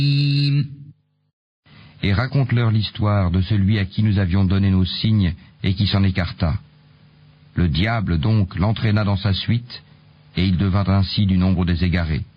Et raconte-leur l'histoire de celui à qui nous avions donné nos signes et qui s'en écarta. Le diable donc l'entraîna dans sa suite, et il devint ainsi du nombre des égarés.